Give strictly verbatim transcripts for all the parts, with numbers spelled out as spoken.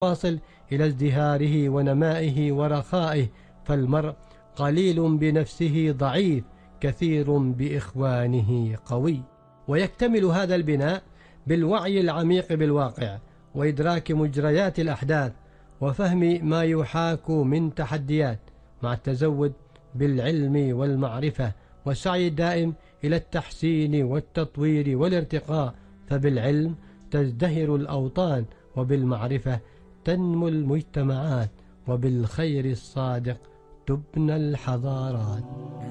واصل إلى ازدهاره ونمائه ورخائه، فالمرء قليل بنفسه ضعيف، كثير بإخوانه قوي. ويكتمل هذا البناء بالوعي العميق بالواقع، وإدراك مجريات الأحداث، وفهم ما يحاك من تحديات، مع التزود بالعلم والمعرفة، والسعي الدائم إلى التحسين والتطوير والارتقاء. فبالعلم تزدهر الأوطان، وبالمعرفة تنمو المجتمعات، وبالخير الصادق تبنى الحضارات.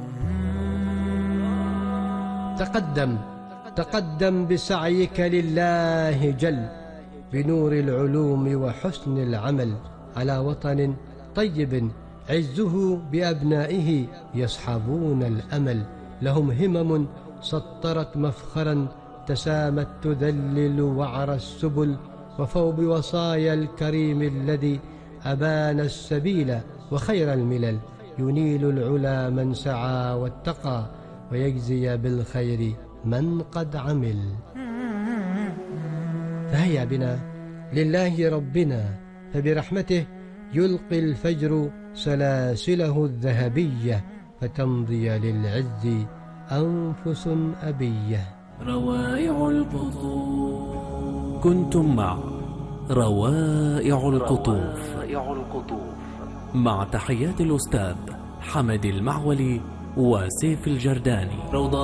تقدم تقدم بسعيك لله جل، بنور العلوم وحسن العمل، على وطن طيب عزه بأبنائه يصحبون الأمل. لهم همم سطرت مفخرا، تسامت تذلل وعر السبل، وفوا بوصايا الكريم الذي أبان السبيل وخير الملل، ينيل العلا من سعى واتقى، ويجزي بالخير من قد عمل. فهيا بنا لله ربنا، فبرحمته يلقي الفجر سلاسله الذهبية، فتمضي للعز أنفس أبية. روائع القطوف. كنتم مع روائع القطوف، مع تحيات الأستاذ حمد المعولي وسيف الجرداني.